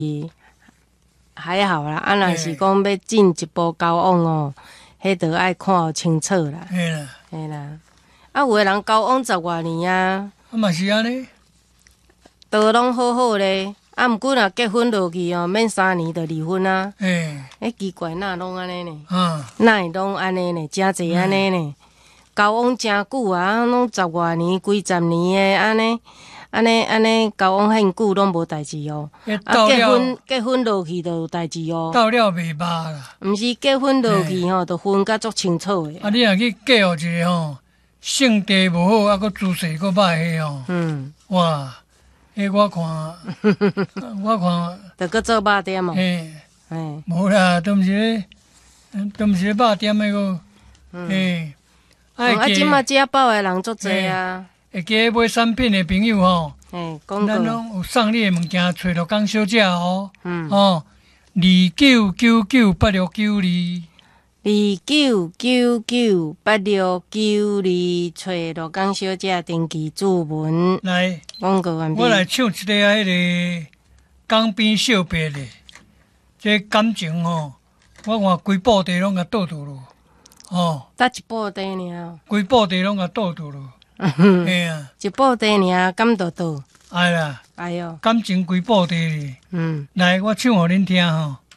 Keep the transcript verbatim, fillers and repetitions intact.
还好啦，啊，若是讲要进一步交往哦，迄着爱看清楚啦。 嘿啦， 嘿啦，啊，有诶人交往十外年啊， 啊嘛是安尼， 都拢好好咧。啊，毋过若结婚落去哦，免三年就离婚啊。 嘿， 诶，奇怪，哪拢安尼呢？ 啊， 哪会拢安尼呢？真济安尼呢？交往真久啊，拢十外年、几十年诶，安尼、安尼、安尼交往遐久拢无代志哦。啊，结婚结婚落去就有代志哦。 到了袂捌啦。 毋是结婚落去吼，就分甲足清楚诶。 啊，你若去嫁互一个吼，性地无好，啊，佫姿势佫歹诶吼， 嗯， 哇，迄我看，我看， 着搁做肉店哦。 嘿， 嘿， 无啦，都毋是咧，都毋是咧肉店诶个，嘿。 啊，即马食饱诶人足济啊。 会记买产品诶朋友吼， 嘿，讲咱过。 拢有送你诶物件，找着讲小姐哦。 嗯。 哦，二九九九八六九二。 二九九九八六九二，找罗江小姐登记注文。 来， 广告完毕。 我来唱一个啊，迄个江边小别的，这感情吼，我看规部地拢甲倒倒咯。哦， 搭一布袋尔， 规部地拢甲倒倒咯。嘿啊， 一布袋尔，敢倒倒？ 哎啦， 哎哟， 感情规部地。 嗯， 来，我唱互恁听吼。